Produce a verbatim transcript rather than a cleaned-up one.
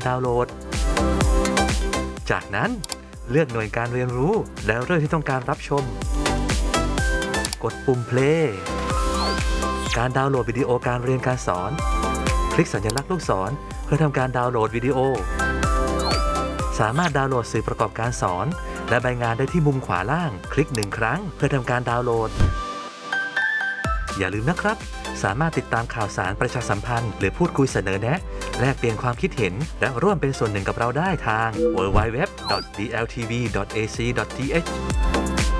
ดาวน์โหลดจากนั้นเลือกหน่วยการเรียนรู้แล้วเรื่องที่ต้องการรับชมกดปุ่ม play การดาวน์โหลดวิดีโอการเรียนการสอนคลิกสัญลักษณ์ลูกศรเพื่อทำการดาวน์โหลดวิดีโอสามารถดาวน์โหลดสื่อประกอบการสอนและใบงานได้ที่มุมขวาล่างคลิกหนึ่งครั้งเพื่อทำการดาวน์โหลดอย่าลืมนะครับสามารถติดตามข่าวสารประชาสัมพันธ์หรือพูดคุยเสนอแนะแลกเปลี่ยนความคิดเห็นและร่วมเป็นส่วนหนึ่งกับเราได้ทาง ดับเบิลยู ดับเบิลยู ดับเบิลยู ดอท ดี แอล ที วี ดอท เอ ซี ดอท ที เอช